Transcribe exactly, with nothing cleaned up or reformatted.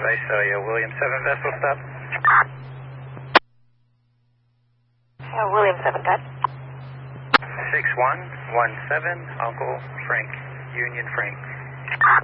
I saw you. William seven vessel stop. Uh, William seven, got. six one one seven, Uncle Frank, Union Frank.